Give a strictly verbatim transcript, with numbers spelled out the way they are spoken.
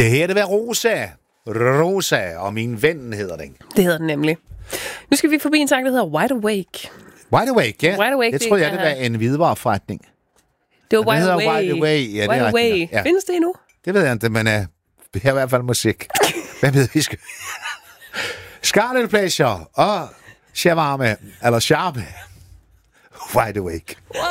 Det her, det var Rosa. Rosa, og min ven hedder den. Det hedder den nemlig. Nu skal vi forbi en sang, der hedder Wide Awake. Wide Awake, ja. Wide Awake, det troede det jeg, det er- var en hvidevareforretning. Det var Den Wide hedder Awake. Wide Away. Ja, det er Wide rigtigt Away. nok. Ja. Findes det endnu? Det ved jeg ikke, men uh, det er i hvert fald musik. Hvad ved vi skal? Scarlet Pleasure og Shawarma, eller Sharpe. Wide Awake.